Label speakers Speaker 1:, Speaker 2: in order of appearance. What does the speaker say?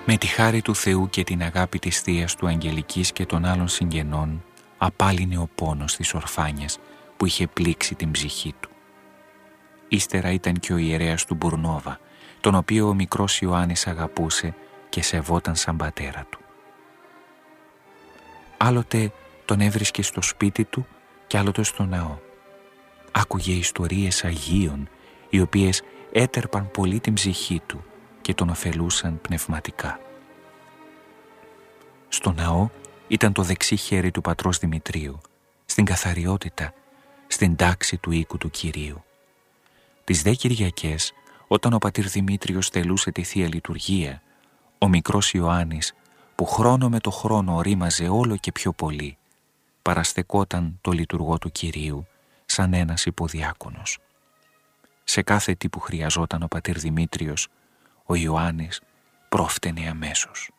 Speaker 1: Με τη χάρη του Θεού και την αγάπη της θείας του Αγγελικής και των άλλων συγγενών απάλυνε ο πόνος της ορφάνιας που είχε πλήξει την ψυχή του. Ύστερα ήταν και ο ιερέας του Μπουρνόβα, τον οποίο ο μικρός Ιωάννης αγαπούσε και σεβόταν σαν πατέρα του. Άλλοτε τον έβρισκε στο σπίτι του και άλλοτε στο ναό. Άκουγε ιστορίες Αγίων, οι οποίες έτερπαν πολύ την ψυχή του και τον ωφελούσαν πνευματικά. Στο ναό ήταν το δεξί χέρι του πατρός Δημητρίου, στην καθαριότητα, στην τάξη του οίκου του Κυρίου. Τις δε Κυριακές, όταν ο πατήρ Δημήτριος τελούσε τη Θεία Λειτουργία, ο μικρός Ιωάννης, που χρόνο με το χρόνο ορίμαζε όλο και πιο πολύ, παραστεκόταν το λειτουργό του Κυρίου σαν ένας υποδιάκονος. Σε κάθε τι που χρειαζόταν ο πατήρ Δημήτριος, ο Ιωάννης πρόφτενε αμέσως.